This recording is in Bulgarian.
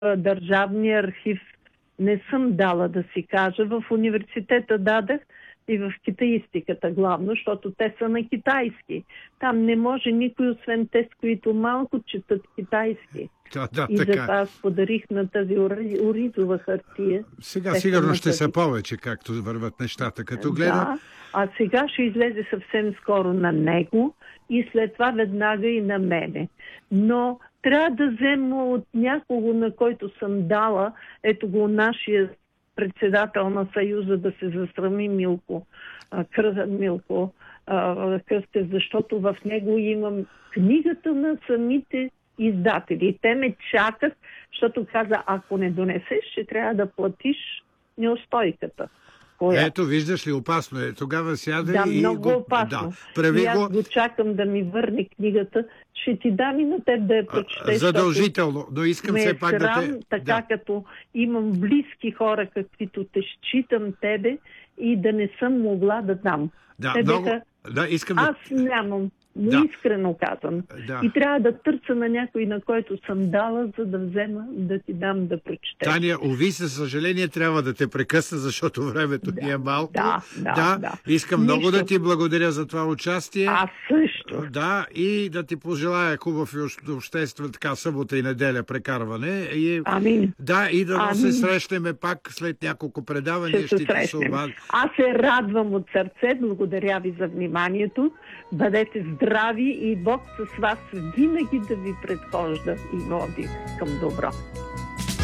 Държавния архив не съм дала, да си кажа. В университета дадах и в китаистиката главно, защото те са на китайски. Там не може никой, освен те, с които малко четат китайски. И затова аз подарих на тази оризова хартия. Сега сигурно ще са повече, както върват нещата, като гледам. Да, а сега ще излезе съвсем скоро на него и след това веднага и на мене. Но трябва да взема от някого, на който съм дала, ето го нашия председател на Съюза, да се засрами Милко Кръстев, защото в него имам книгата на самите издатели. Те ме чакат, защото каза, ако не донесеш, ще трябва да платиш неустойката. Ето, виждаш ли, опасно е. Тогава сяда да, и много опасно. И аз го чакам да ми върне книгата. Ще ти дам и на теб да я прочетеш. Задължително, но искам все пак да те... Така като имам близки хора, каквито те считам тебе и да не съм могла да дам. Да, много... искам да... Аз нямам. Но искрено казвам. И трябва да търся на някой, на който съм дала, за да взема, да ти дам да прочетеш. Таня, уви, със съжаление трябва да те прекъсна, защото времето ни е малко. Да. Искам много да ти благодаря за това участие. Аз също. Да, и да ти пожелая хубав и обществен така събота и неделя прекарване. Амин. Да, и да се срещнем пак след няколко предавания. Ще се срещнем. Аз се радвам от сърце. Благодаря ви за вниманието. Бъдете здрави и Бог с вас винаги да ви предхожда и води към добро.